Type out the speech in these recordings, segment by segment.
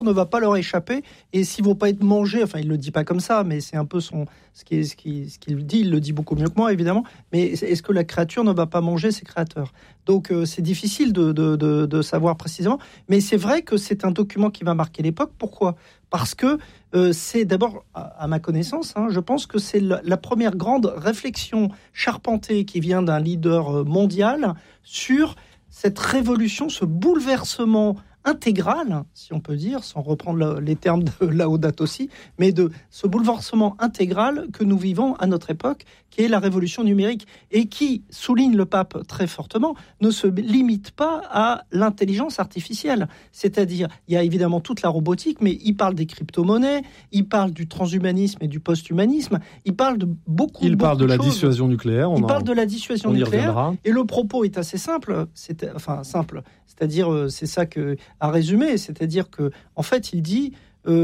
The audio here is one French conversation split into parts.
ne va pas leur échapper, et s'ils vont pas être mangés, enfin il le dit pas comme ça, mais c'est un peu ce qu'il dit, il le dit beaucoup mieux que moi évidemment, mais est-ce que la créature ne va pas manger ses créateurs? Donc c'est difficile de savoir précisément, mais c'est vrai que c'est un document qui va marquer l'époque. Pourquoi? Parce que c'est d'abord, à ma connaissance, je pense que c'est la première grande réflexion charpentée qui vient d'un leader mondial sur cette révolution, ce bouleversement intégral, si on peut dire, sans reprendre les termes de Laudato Si, mais de ce bouleversement intégral que nous vivons à notre époque, qui est la révolution numérique, et qui, souligne le pape très fortement, ne se limite pas à l'intelligence artificielle. C'est-à-dire, il y a évidemment toute la robotique, mais il parle des crypto-monnaies, il parle du transhumanisme et du post-humanisme, il parle de beaucoup de choses. Il parle de la dissuasion nucléaire. Il parle de la dissuasion nucléaire, et le propos est assez simple, c'est-à-dire, c'est ça à résumer, c'est-à-dire que, en fait, il dit,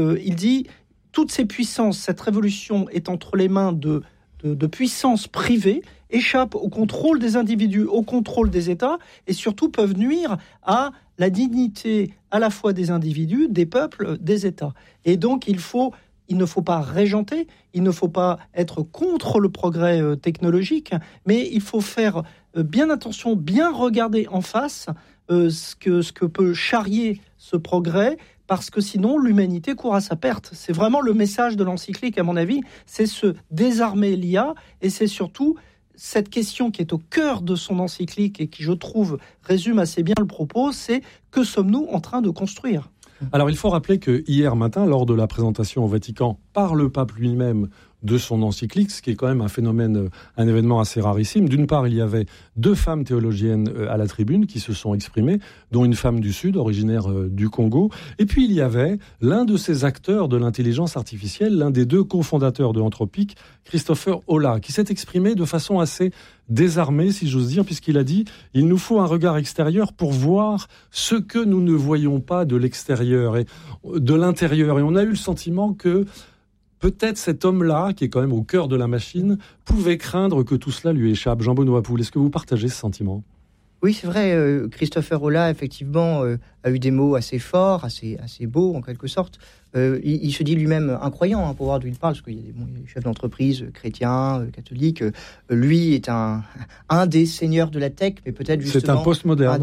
toutes ces puissances, cette révolution est entre les mains de puissances privées, échappent au contrôle des individus, au contrôle des États, et surtout peuvent nuire à la dignité à la fois des individus, des peuples, des États. Et donc, il ne faut pas régenter, il ne faut pas être contre le progrès technologique, mais il faut faire bien attention, bien regarder en face ce que peut charrier ce progrès, parce que sinon l'humanité court à sa perte. C'est vraiment le message de l'encyclique, à mon avis, c'est se désarmer l'IA, et c'est surtout cette question qui est au cœur de son encyclique et qui, je trouve, résume assez bien le propos, c'est que sommes-nous en train de construire ? Alors il faut rappeler que hier matin, lors de la présentation au Vatican par le pape lui-même de son encyclique, ce qui est quand même un événement assez rarissime. D'une part, il y avait 2 femmes théologiennes à la tribune qui se sont exprimées, dont une femme du Sud, originaire du Congo. Et puis il y avait l'un de ces acteurs de l'intelligence artificielle, l'un des 2 cofondateurs de Anthropic, Christopher Olah, qui s'est exprimé de façon assez désarmé, si j'ose dire, puisqu'il a dit « Il nous faut un regard extérieur pour voir ce que nous ne voyons pas de l'extérieur et de l'intérieur. » Et on a eu le sentiment que peut-être cet homme-là, qui est quand même au cœur de la machine, pouvait craindre que tout cela lui échappe. Jean-Benoît Poul, est-ce que vous partagez ce sentiment ? Oui, c'est vrai. Christopher Olah, effectivement, a eu des mots assez forts, assez beaux, en quelque sorte. Il se dit lui-même incroyant, pour voir d'où il parle, parce qu'il y a des chefs d'entreprise chrétiens, catholiques. Lui est un des seigneurs de la tech, mais peut-être justement... C'est un postmoderne.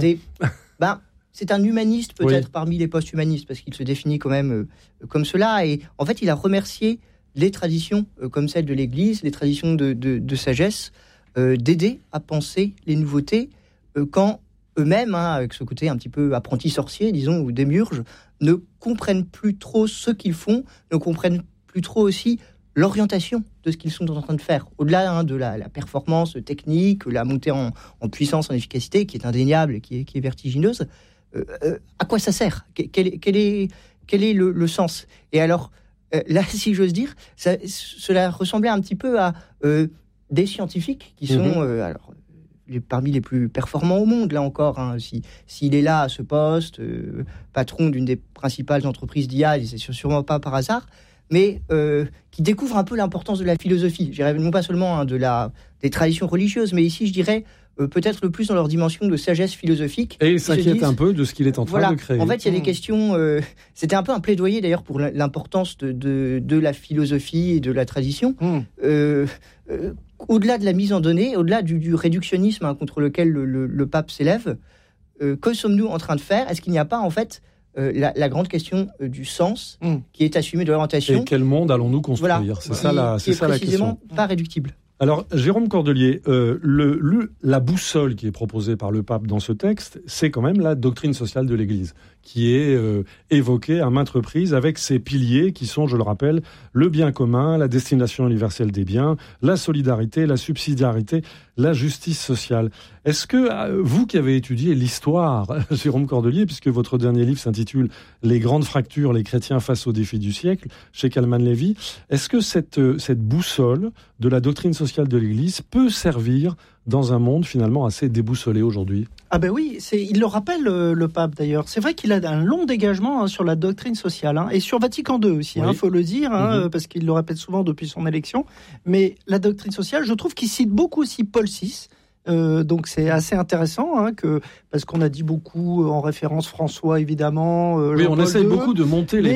C'est un humaniste, peut-être, oui, parmi les post-humanistes, parce qu'il se définit quand même comme cela. Et en fait, il a remercié les traditions comme celle de l'Église, les traditions de sagesse, d'aider à penser les nouveautés, quand eux-mêmes, avec ce côté un petit peu apprenti sorcier, disons, ou démiurge, ne comprennent plus trop ce qu'ils font, ne comprennent plus trop aussi l'orientation de ce qu'ils sont en train de faire. Au-delà de la performance technique, la montée en puissance, en efficacité, qui est indéniable et qui est vertigineuse, à quoi ça sert ? Quel est le sens ? Et alors, là, si j'ose dire, cela ressemblait un petit peu à des scientifiques qui sont... parmi les plus performants au monde, là encore. S'il est là à ce poste, patron d'une des principales entreprises d'IA, c'est sûrement pas par hasard, mais qui découvre un peu l'importance de la philosophie. Je dirais non pas seulement des traditions religieuses, mais ici, je dirais peut-être le plus dans leur dimension de sagesse philosophique. Et il s'inquiète un peu de ce qu'il est en train de créer. En fait, il y a des questions... c'était un peu un plaidoyer, d'ailleurs, pour l'importance de la philosophie et de la tradition. Au-delà de la mise en données, au-delà du réductionnisme contre lequel le pape s'élève, que sommes-nous en train de faire ? Est-ce qu'il n'y a pas, en fait, la grande question du sens qui est assumée, de l'orientation ? Et quel monde allons-nous construire ? C'est ça la question. Précisément pas réductible. Alors, Jérôme Cordelier, la boussole qui est proposée par le pape dans ce texte, c'est quand même la doctrine sociale de l'Église, qui est évoquée à maintes reprises avec ses piliers qui sont, je le rappelle, le bien commun, la destination universelle des biens, la solidarité, la subsidiarité, la justice sociale. Est-ce que vous qui avez étudié l'histoire, Jérôme Cordelier, puisque votre dernier livre s'intitule « Les grandes fractures, les chrétiens face aux défis du siècle » chez Kalman Levy, est-ce que cette boussole de la doctrine sociale de l'Église peut servir dans un monde finalement assez déboussolé aujourd'hui ? Ah ben oui, il le rappelle le pape d'ailleurs. C'est vrai qu'il a un long dégagement sur la doctrine sociale et sur Vatican II aussi, faut le dire, parce qu'il le répète souvent depuis son élection. Mais la doctrine sociale, je trouve qu'il cite beaucoup aussi Paul VI, Donc c'est assez intéressant, parce qu'on a dit beaucoup en référence François, évidemment. Oui, on essaye beaucoup de monter les